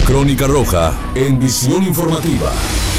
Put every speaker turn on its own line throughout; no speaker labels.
Crónica Roja en Visión Informativa.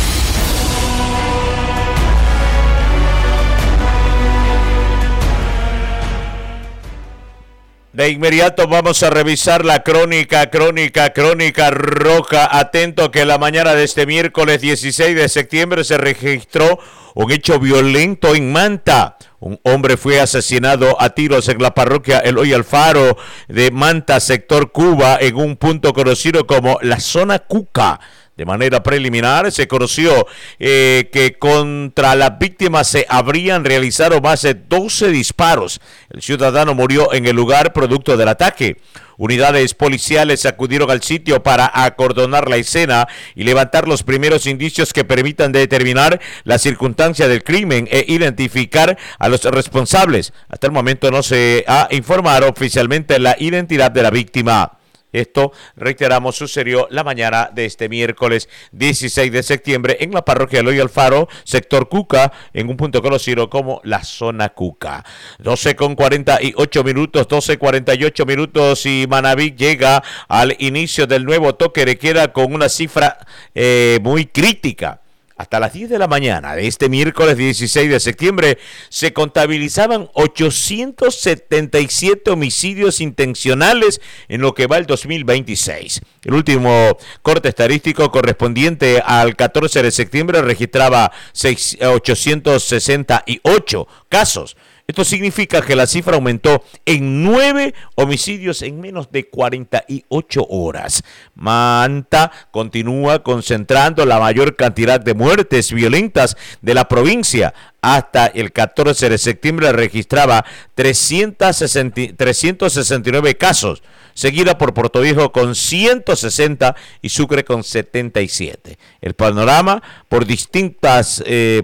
De inmediato vamos a revisar la crónica roja. Atento que la mañana de este miércoles 16 de septiembre se registró un hecho violento en Manta. Un hombre fue asesinado a tiros en la parroquia Eloy Alfaro de Manta, sector Cuba, en un punto conocido como la zona Cuca. De manera preliminar se conoció que contra las víctimas se habrían realizado más de 12 disparos. El ciudadano murió en el lugar producto del ataque. Unidades policiales acudieron al sitio para acordonar la escena y levantar los primeros indicios que permitan determinar la circunstancia del crimen e identificar a los responsables. Hasta el momento no se ha informado oficialmente la identidad de la víctima. Esto, reiteramos, sucedió la mañana de este miércoles 16 de septiembre en la parroquia Eloy Alfaro, sector Cuca, en un punto conocido como la zona Cuca. 12:48 minutos y Manabí llega al inicio del nuevo toque de queda con una cifra muy crítica. Hasta las 10 de la mañana de este miércoles 16 de septiembre se contabilizaban 877 homicidios intencionales en lo que va el 2026. El último corte estadístico correspondiente al 14 de septiembre registraba 868 casos. Esto significa que la cifra aumentó en 9 homicidios en menos de 48 horas. Manta continúa concentrando la mayor cantidad de muertes violentas de la provincia. Hasta el 14 de septiembre registraba 369 casos, seguida por Puerto Viejo con 160 y Sucre con 77. El panorama por distritos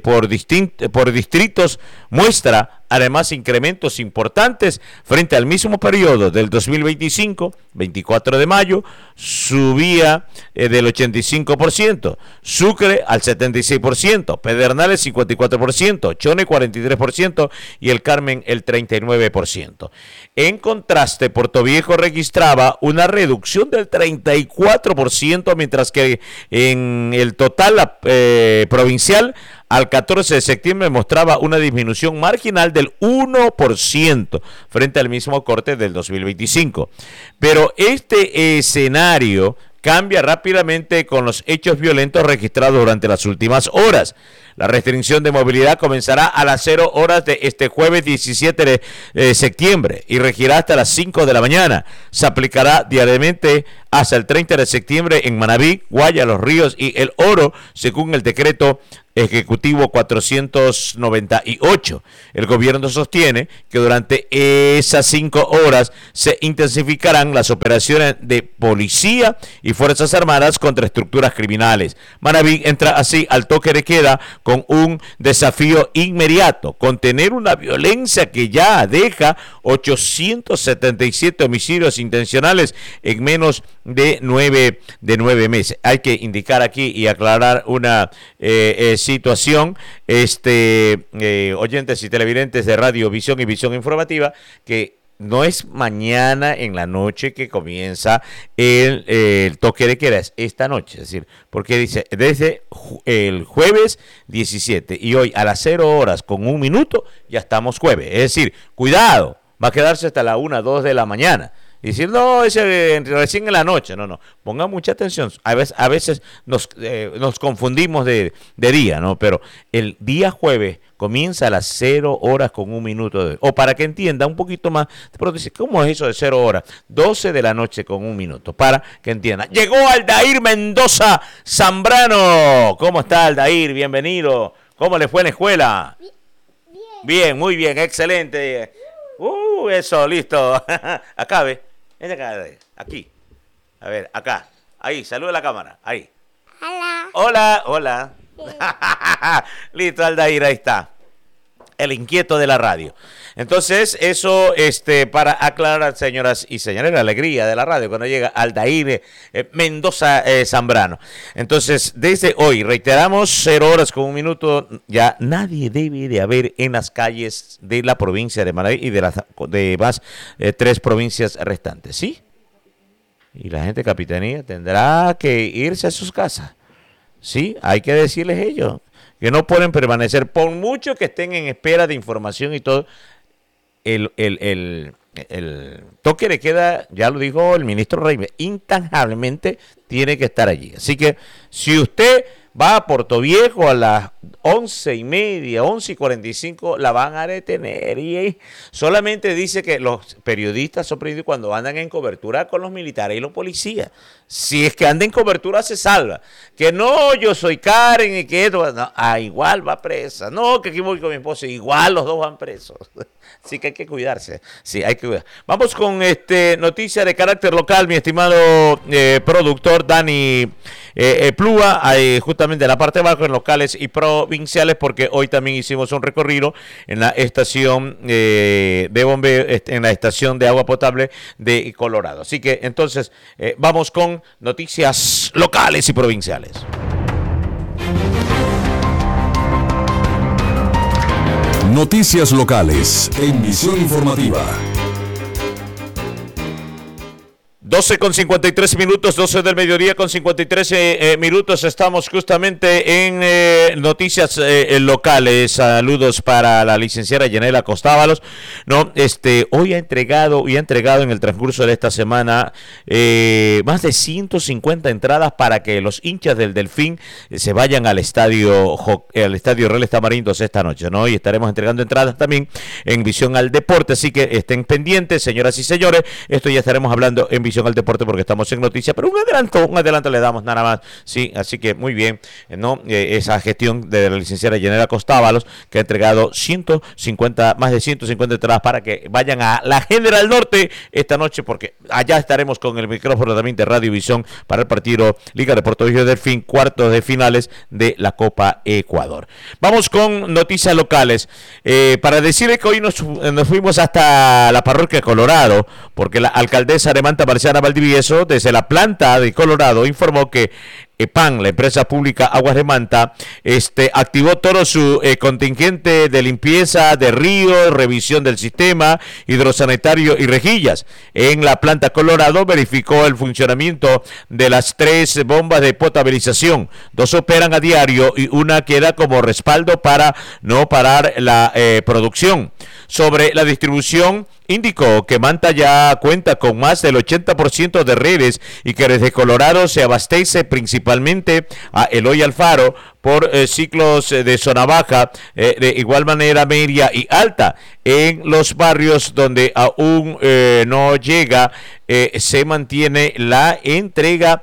muestra además incrementos importantes frente al mismo periodo del 2025. 24 de mayo subía del 85%, Sucre al 76%, Pedernales 54%, Chone 43% y el Carmen el 39%. En contraste, Puerto Viejo registraba una reducción del 34%, mientras que en el total provincial al 14 de septiembre mostraba una disminución marginal del 1% frente al mismo corte del 2025. Pero este escenario cambia rápidamente con los hechos violentos registrados durante las últimas horas. La restricción de movilidad comenzará a las 0 horas de este jueves 17 de septiembre y regirá hasta las 5 de la mañana. Se aplicará diariamente hasta el 30 de septiembre en Manabí, Guaya, Los Ríos y El Oro, según el decreto Ejecutivo 498. El gobierno sostiene que durante esas 5 horas se intensificarán las operaciones de policía y Fuerzas Armadas contra estructuras criminales. Manabí entra así al toque de queda con un desafío inmediato: contener una violencia que ya deja 877 homicidios intencionales en menos de 9 meses. Hay que indicar aquí y aclarar una situación, oyentes y televidentes de Radio Visión y Visión Informativa, que no es mañana en la noche que comienza el toque de queda, es esta noche, es decir, porque dice desde el jueves 17 y hoy a las 0 horas con 1 minuto ya estamos jueves, es decir, cuidado, va a quedarse hasta la 1, 2 de la mañana. Y decir, no, ese recién en la noche. No. Pongan mucha atención. A veces nos confundimos de día, ¿no? Pero el día jueves comienza a las 0 horas con 1 minuto. O para que entienda un poquito más. Pero dice, ¿cómo es eso de 0 horas? 12 de la noche con 1 minuto. Para que entienda. Llegó Aldair Mendoza Zambrano. ¿Cómo está, Aldair? Bienvenido. ¿Cómo le fue en la escuela? Bien, muy bien. Excelente. Eso, listo. Acá, ve. Aquí. A ver, acá. Ahí, saluda a la cámara. Ahí. Hola. Listo, Aldair, ahí está. El inquieto de la radio. Entonces, eso, para aclarar, señoras y señores, la alegría de la radio cuando llega Aldair Mendoza Zambrano. Entonces, desde hoy, reiteramos, 0 horas con 1 minuto, ya nadie debe de haber en las calles de la provincia de Manabí y de las demás 3 provincias restantes, ¿sí? y la gente de Capitanía tendrá que irse a sus casas. Sí, hay que decirles ellos que no pueden permanecer, por mucho que estén en espera de información y todo. El toque de queda, ya lo dijo el ministro Reyes, intanjablemente tiene que estar allí. Así que si usted va a Puerto Viejo a las 11:30, 11:45, la van a detener. Y solamente dice que los periodistas sorprendidos cuando andan en cobertura con los militares y los policías. Si es que anda en cobertura se salva. Que no, yo soy Karen y que esto, no, igual va presa. No, que aquí voy con mi esposo, igual los dos van presos. Así que hay que cuidarse. Sí, hay que cuidar. Vamos con noticia de carácter local, mi estimado productor Dani Plúa, justamente en la parte de abajo, en locales y provinciales, porque hoy también hicimos un recorrido en la estación de bombeo, en la estación de agua potable de Colorado. Así que entonces vamos con noticias locales y provinciales.
Noticias locales en Visión Informativa.
12:53 minutos, 12 del mediodía con 53 minutos. Estamos justamente en noticias locales. Saludos para la licenciada Yanela Costábalos. No, hoy ha entregado en el transcurso de esta semana más de 150 entradas para que los hinchas del Delfín se vayan al estadio Real Tamarindos esta noche, ¿no? Y estaremos entregando entradas también en Visión al Deporte, así que estén pendientes, señoras y señores. Esto ya estaremos hablando en Visión al Deporte porque estamos en noticias, pero un adelanto le damos nada más, sí, así que muy bien, ¿no? Esa gestión de la licenciada Yanela Costábalos, que ha entregado más de 150 entradas para que vayan a la General Norte esta noche, porque allá estaremos con el micrófono también de Radio Visión para el partido Liga de Puerto Viejo Delfín, cuartos de finales de la Copa Ecuador. Vamos con noticias locales, para decirles que hoy nos fuimos hasta la parroquia Colorado, porque la alcaldesa de Manta, Marciana Valdivieso, desde la planta de Colorado, informó que EPAN, la empresa pública Aguas de Manta, activó todo su contingente de limpieza de ríos, revisión del sistema hidrosanitario y rejillas. En la planta Colorado verificó el funcionamiento de las 3 bombas de potabilización. 2 operan a diario y una queda como respaldo para no parar la producción. Sobre la distribución, indicó que Manta ya cuenta con más del 80% de redes y que desde Colorado se abastece principalmente a Eloy Alfaro por ciclos de zona baja, de igual manera media y alta. En los barrios donde aún no llega, se mantiene la entrega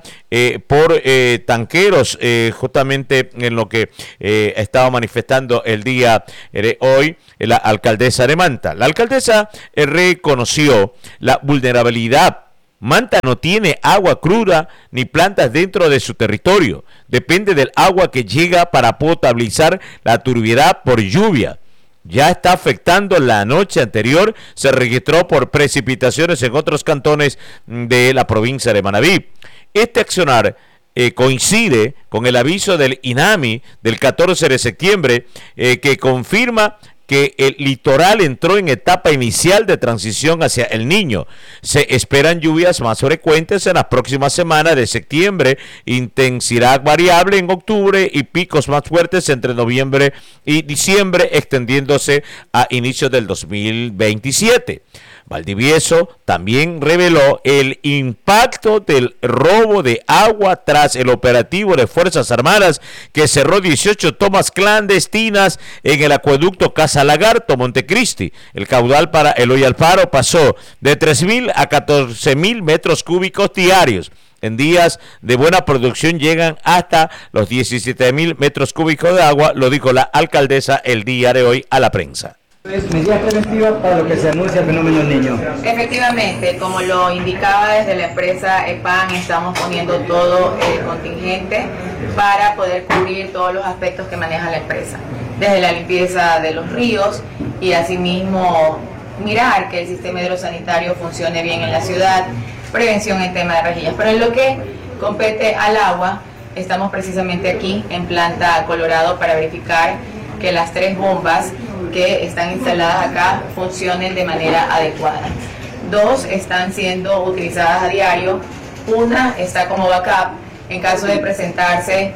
por tanqueros, justamente en lo que estaba manifestando el día de hoy la alcaldesa de Manta. La alcaldesa reconoció la vulnerabilidad. Manta no tiene agua cruda ni plantas dentro de su territorio. Depende del agua que llega para potabilizar la turbiedad por lluvia. Ya está afectando. La noche anterior se registró por precipitaciones en otros cantones de la provincia de Manabí. Este accionar coincide con el aviso del INAMI del 14 de septiembre que confirma que el litoral entró en etapa inicial de transición hacia El Niño. Se esperan lluvias más frecuentes en las próximas semanas de septiembre, intensidad variable en octubre y picos más fuertes entre noviembre y diciembre, extendiéndose a inicios del 2027. Valdivieso también reveló el impacto del robo de agua tras el operativo de Fuerzas Armadas que cerró 18 tomas clandestinas en el acueducto Casa Lagarto, Montecristi. El caudal para Eloy Alfaro pasó de 3.000 a 14.000 metros cúbicos diarios. En días de buena producción llegan hasta los 17.000 metros cúbicos de agua, lo dijo la alcaldesa el día de hoy a la prensa.
Medidas preventivas para lo que se anuncia el fenómeno del Niño.
Efectivamente, como lo indicaba desde la empresa EPAN, estamos poniendo todo el contingente para poder cubrir todos los aspectos que maneja la empresa, desde la limpieza de los ríos y asimismo mirar que el sistema hidrosanitario funcione bien en la ciudad, prevención en tema de rejillas. Pero en lo que compete al agua, estamos precisamente aquí en Planta Colorado para verificar que las 3 bombas que están instaladas acá funcionen de manera adecuada. 2 están siendo utilizadas a diario Una está como backup en caso de presentarse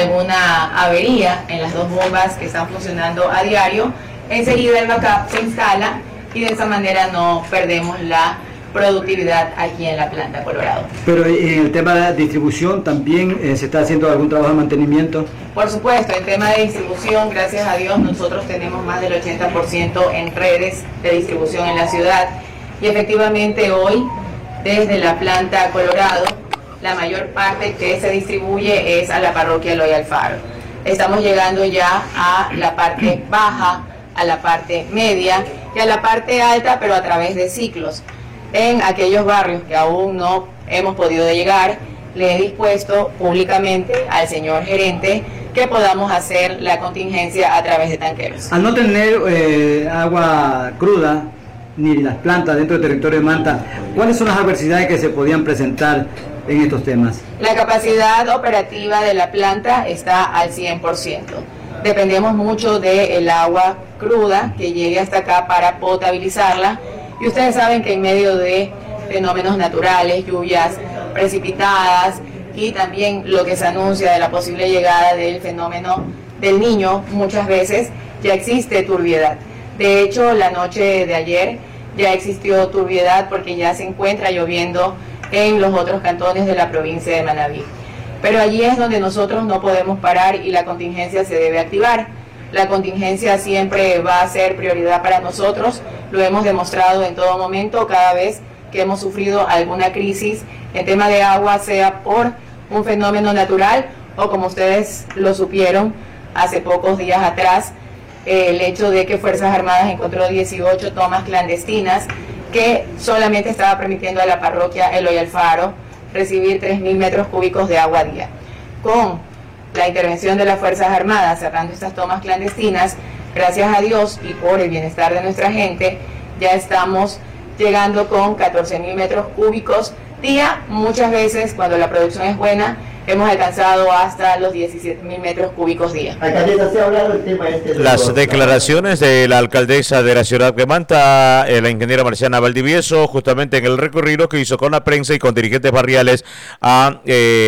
alguna avería en las 2 bombas que están funcionando a diario. Enseguida el backup se instala y de esa manera no perdemos la productividad aquí en la planta Colorado.
Pero en el tema de distribución también se está haciendo algún trabajo de mantenimiento.
Por supuesto, en tema de distribución, gracias a Dios, nosotros tenemos más del 80% en redes de distribución en la ciudad y efectivamente hoy, desde la planta Colorado, la mayor parte que se distribuye es a la parroquia Eloy Alfaro. Estamos llegando ya a la parte baja, a la parte media y a la parte alta, pero a través de ciclos. En aquellos barrios que aún no hemos podido llegar, le he dispuesto públicamente al señor gerente que podamos hacer la contingencia a través de tanqueros.
Al no tener agua cruda ni las plantas dentro del territorio de Manta, ¿cuáles son las adversidades que se podían presentar en estos temas?
La capacidad operativa de la planta está al 100%. Dependemos mucho del agua cruda que llegue hasta acá para potabilizarla. Y ustedes saben que en medio de fenómenos naturales, lluvias precipitadas y también lo que se anuncia de la posible llegada del fenómeno del Niño, muchas veces ya existe turbiedad. De hecho, la noche de ayer ya existió turbiedad porque ya se encuentra lloviendo en los otros cantones de la provincia de Manabí. Pero allí es donde nosotros no podemos parar y la contingencia se debe activar. La contingencia siempre va a ser prioridad para nosotros, lo hemos demostrado en todo momento, cada vez que hemos sufrido alguna crisis en tema de agua, sea por un fenómeno natural o como ustedes lo supieron hace pocos días atrás, el hecho de que Fuerzas Armadas encontró 18 tomas clandestinas que solamente estaba permitiendo a la parroquia Eloy Alfaro recibir 3.000 metros cúbicos de agua a día. Con la intervención de las Fuerzas Armadas cerrando estas tomas clandestinas, gracias a Dios y por el bienestar de nuestra gente, ya estamos llegando con 14.000 metros cúbicos día. Muchas veces, cuando la producción es buena, hemos alcanzado hasta los 17.000 metros cúbicos día.
Alcaldesa, se ha hablado del tema
Las declaraciones de la alcaldesa de la ciudad de Manta, la ingeniera Marciana Valdivieso, justamente en el recorrido que hizo con la prensa y con dirigentes barriales a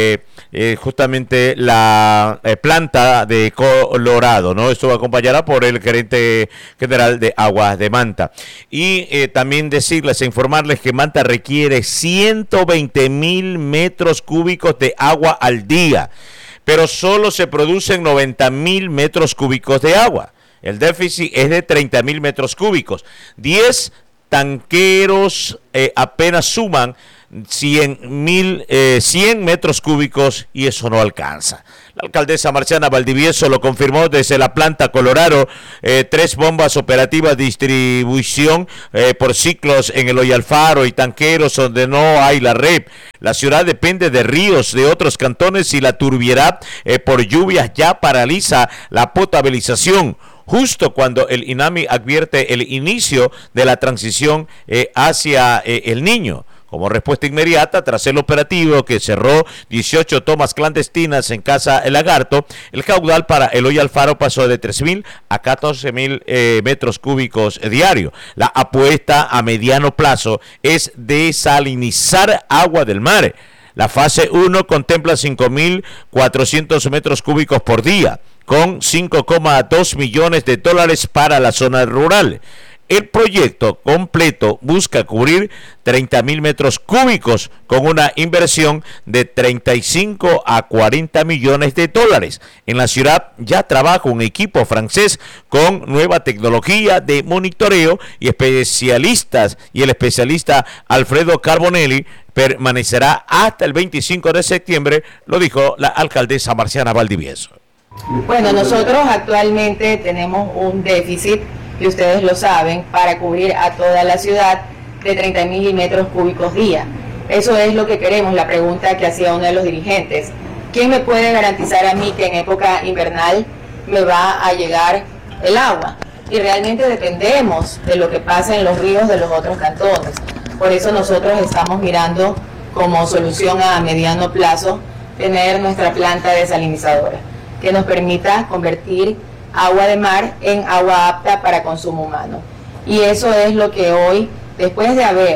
justamente la planta de Colorado, ¿no? Esto acompañará por el gerente general de Aguas de Manta. Y también decirles, informarles que Manta requiere 120.000 metros cúbicos de agua al día, pero solo se producen 90.000 metros cúbicos de agua. El déficit es de 30.000 metros cúbicos. 10 tanqueros apenas suman 100 metros cúbicos y eso no alcanza. La alcaldesa Marciana Valdivieso lo confirmó desde la planta Colorado, 3 bombas operativas de distribución por ciclos en Eloy Alfaro y tanqueros donde no hay la red. La ciudad depende de ríos de otros cantones y la turbiedad por lluvias ya paraliza la potabilización. Justo cuando el INAMI advierte el inicio de la transición hacia el Niño. Como respuesta inmediata, tras el operativo que cerró 18 tomas clandestinas en Casa El Lagarto, el caudal para Eloy Alfaro pasó de 3.000 a 14.000 metros cúbicos diarios. La apuesta a mediano plazo es desalinizar agua del mar. La fase 1 contempla 5.400 metros cúbicos por día, con $5,2 millones para la zona rural. El proyecto completo busca cubrir 30.000 metros cúbicos con una inversión de 35 a 40 millones de dólares. En la ciudad ya trabaja un equipo francés con nueva tecnología de monitoreo y especialistas, y el especialista Alfredo Carbonelli permanecerá hasta el 25 de septiembre, lo dijo la alcaldesa Marciana Valdivieso.
Bueno, nosotros actualmente tenemos un déficit, y ustedes lo saben, para cubrir a toda la ciudad de 30.000 metros cúbicos día. Eso es lo que queremos, la pregunta que hacía uno de los dirigentes. ¿Quién me puede garantizar a mí que en época invernal me va a llegar el agua? Y realmente dependemos de lo que pasa en los ríos de los otros cantones. Por eso nosotros estamos mirando como solución a mediano plazo tener nuestra planta desalinizadora, que nos permita convertir agua de mar en agua apta para consumo humano. Y eso es lo que hoy, después de haber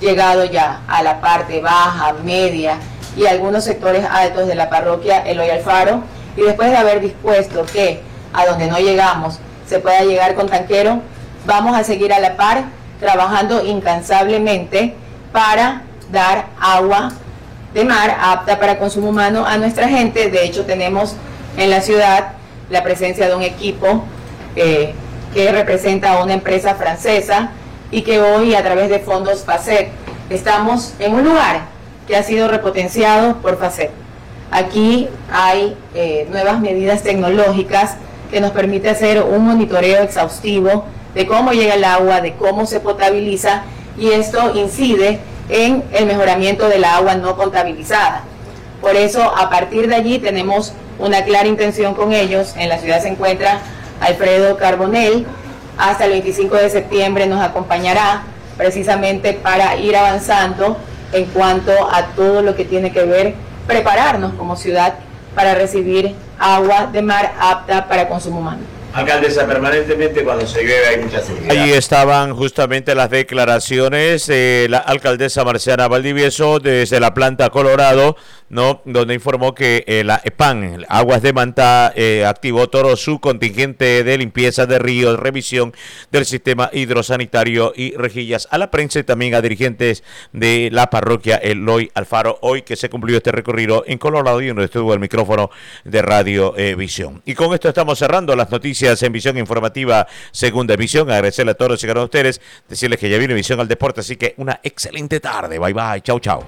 llegado ya a la parte baja, media y algunos sectores altos de la parroquia Eloy Alfaro, y después de haber dispuesto que a donde no llegamos se pueda llegar con tanquero, vamos a seguir a la par trabajando incansablemente para dar agua de mar apta para consumo humano a nuestra gente. De hecho, tenemos en la ciudad la presencia de un equipo que representa a una empresa francesa y que hoy, a través de fondos FACET, estamos en un lugar que ha sido repotenciado por FACET. Aquí hay nuevas medidas tecnológicas que nos permite hacer un monitoreo exhaustivo de cómo llega el agua, de cómo se potabiliza, y esto incide en el mejoramiento del agua no potabilizada. Por eso, a partir de allí tenemos una clara intención con ellos. En la ciudad se encuentra Alfredo Carbonell, hasta el 25 de septiembre nos acompañará precisamente para ir avanzando en cuanto a todo lo que tiene que ver, prepararnos como ciudad para recibir agua de mar apta para consumo humano.
Alcaldesa, permanentemente cuando se llueve hay mucha seguridad. Ahí estaban justamente las declaraciones de la alcaldesa Marciana Valdivieso desde la planta Colorado, ¿no? Donde informó que la EPAN, Aguas de Manta, activó todo su contingente de limpieza de ríos, revisión del sistema hidrosanitario y rejillas a la prensa y también a dirigentes de la parroquia Eloy Alfaro, hoy que se cumplió este recorrido en Colorado y donde estuvo el micrófono de Radio Visión. Y con esto estamos cerrando las noticias en Visión Informativa, segunda emisión. Agradecerle a todos los que llegaron a ustedes, decirles que ya viene Visión al Deporte, así que una excelente tarde. Bye bye, chau chau.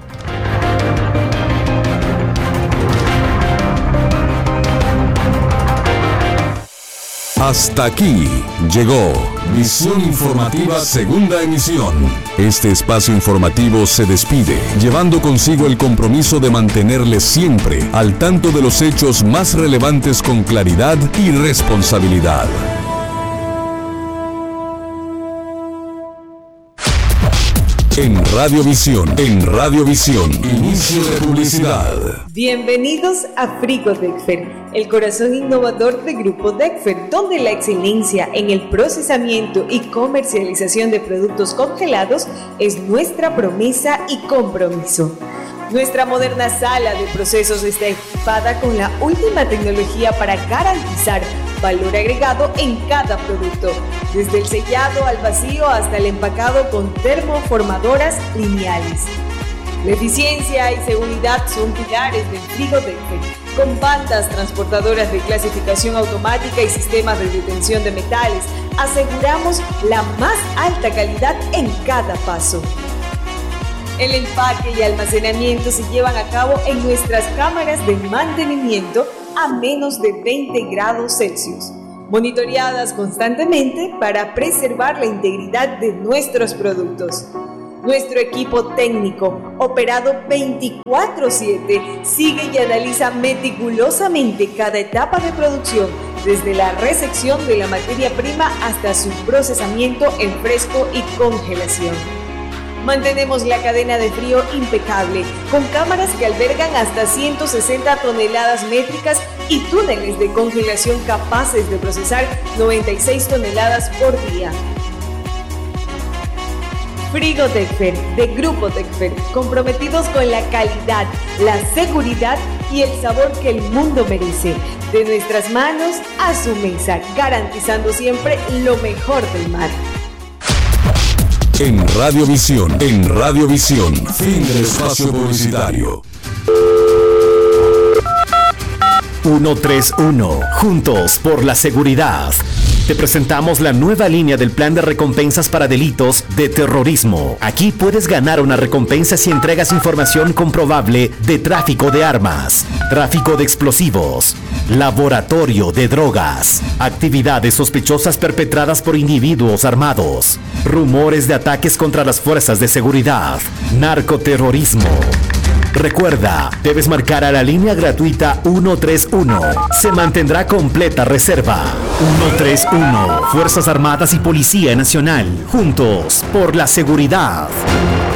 Hasta aquí llegó Visión Informativa Segunda Emisión. Este espacio informativo se despide, llevando consigo el compromiso de mantenerles siempre al tanto de los hechos más relevantes con claridad y responsabilidad. En Radiovisión, inicio de publicidad.
Bienvenidos a Frigo Dexfer, el corazón innovador de Grupo Dexfer, donde la excelencia en el procesamiento y comercialización de productos congelados es nuestra promesa y compromiso. Nuestra moderna sala de procesos está equipada con la última tecnología para garantizar valor agregado en cada producto, desde el sellado al vacío hasta el empacado con termoformadoras lineales. La eficiencia y seguridad son pilares del Frigo Dexfer, con bandas transportadoras de clasificación automática y sistemas de detención de metales. Aseguramos la más alta calidad en cada paso. El empaque y almacenamiento se llevan a cabo en nuestras cámaras de mantenimiento a menos de 20 grados Celsius, monitoreadas constantemente para preservar la integridad de nuestros productos. Nuestro equipo técnico, operado 24/7, sigue y analiza meticulosamente cada etapa de producción, desde la recepción de la materia prima hasta su procesamiento en fresco y congelación. Mantenemos la cadena de frío impecable, con cámaras que albergan hasta 160 toneladas métricas y túneles de congelación capaces de procesar 96 toneladas por día. Frigo Dexfer, de Grupo Dexfer, comprometidos con la calidad, la seguridad y el sabor que el mundo merece. De nuestras manos a su mesa, garantizando siempre lo mejor del mar.
En Radiovisión, fin del espacio publicitario.
131, juntos por la seguridad. Te presentamos la nueva línea del plan de recompensas para delitos de terrorismo. Aquí puedes ganar una recompensa si entregas información comprobable de tráfico de armas, tráfico de explosivos, laboratorio de drogas, actividades sospechosas perpetradas por individuos armados, rumores de ataques contra las fuerzas de seguridad, narcoterrorismo. Recuerda, debes marcar a la línea gratuita 131. Se mantendrá completa reserva. 131. Fuerzas Armadas y Policía Nacional. Juntos por la seguridad.